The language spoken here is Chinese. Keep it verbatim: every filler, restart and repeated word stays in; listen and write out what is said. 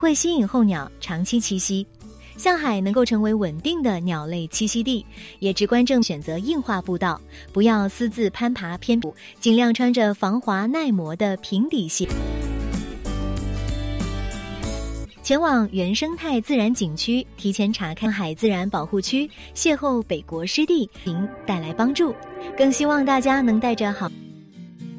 会吸引候鸟长期栖息。向海能够成为稳定的鸟类栖息地，也直观正选择硬化步道，不要私自攀爬偏僻，尽量穿着防滑耐磨的平底鞋。前往原生态自然景区，提前查看海自然保护区，邂逅北国湿地，并带来帮助。更希望大家能带着好